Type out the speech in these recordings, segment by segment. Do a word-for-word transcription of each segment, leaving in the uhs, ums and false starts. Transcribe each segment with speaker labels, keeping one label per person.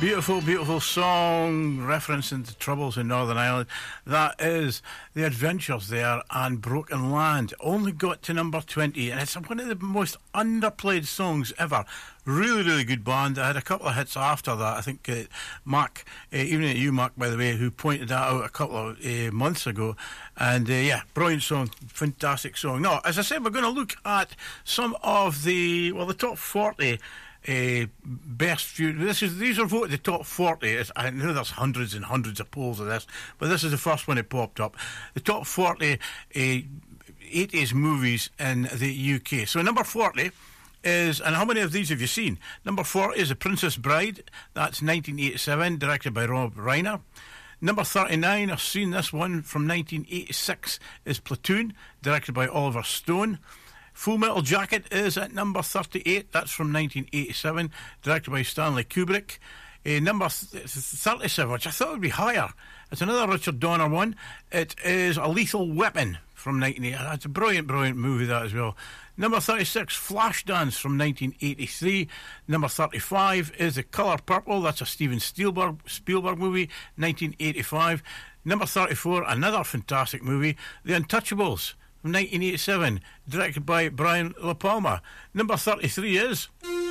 Speaker 1: Beautiful, beautiful song referencing the troubles in Northern Ireland. That is The Adventures there and Broken Land. Only got to number twenty, and it's one of the most underplayed songs ever. Really, really good band. I had a couple of hits after that. I think uh, Mark, uh, even at you, Mark, by the way, who pointed that out a couple of uh, months ago. And uh, yeah, brilliant song, fantastic song. Now, as I said, we're going to look at some of the, well, the top forty Uh, best few. This is these are voted the top forty. It's, I know there's hundreds and hundreds of polls of this, but this is the first one that popped up. The top forty uh, eighties movies in the U K. So number forty is, and how many of these have you seen? Number forty is The Princess Bride. That's nineteen eighty-seven, directed by Rob Reiner. Number thirty-nine, I've seen this one from nineteen eighty-six, is Platoon, directed by Oliver Stone. Full Metal Jacket is at number thirty-eight. That's from nineteen eighty-seven, directed by Stanley Kubrick. Uh, number th- thirty-seven, which I thought would be higher. It's another Richard Donner one. It is A Lethal Weapon from nineteen eighty. That's a brilliant, brilliant movie, that as well. Number thirty-six, Flashdance from nineteen eighty-three. Number thirty-five is The Colour Purple. That's a Steven Spielberg, Spielberg movie, nineteen eighty-five. Number thirty-four, another fantastic movie, The Untouchables, from nineteen eighty-seven, directed by Brian De Palma. Number thirty-three is,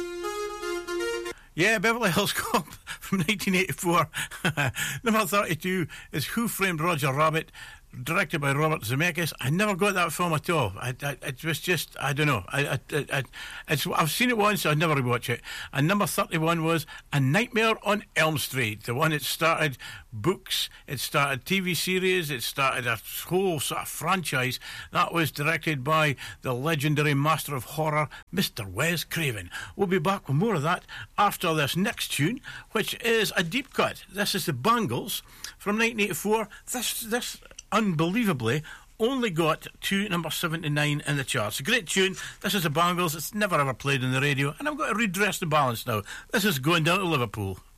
Speaker 1: yeah, Beverly Hills Cop from nineteen eighty-four. Number thirty-two is Who Framed Roger Rabbit, directed by Robert Zemeckis. I never got that film at all. I, I, it was just, I don't know. I, I, I, it's, I've seen it once, I'd never rewatch it. And number thirty-one was A Nightmare on Elm Street, the one that started books, it started T V series, it started a whole sort of franchise. That was directed by the legendary master of horror, Mister Wes Craven. We'll be back with more of that after this next tune, which is a deep cut. This is the Bangles from nineteen eighty-four. This, this unbelievably only got to number seventy-nine in the charts. A great tune. This is the Bangles. It's never ever played on the radio, and I've got to redress the balance now. This is Going Down to Liverpool.